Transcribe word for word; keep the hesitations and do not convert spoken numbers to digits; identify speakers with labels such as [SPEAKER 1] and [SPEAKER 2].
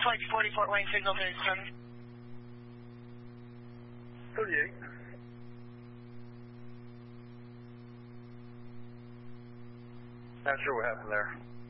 [SPEAKER 1] Twice forty, Fort Wayne, signal thirty-seven.
[SPEAKER 2] thirty-eight. Not sure what happened there.